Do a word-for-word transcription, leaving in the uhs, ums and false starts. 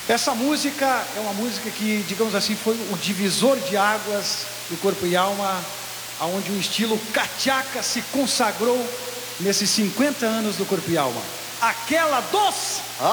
Essa música é uma música que, digamos assim, foi o divisor de águas do Corpo e Alma, onde o estilo cachaca se consagrou nesses cinquenta anos do Corpo e Alma. Aquela dos...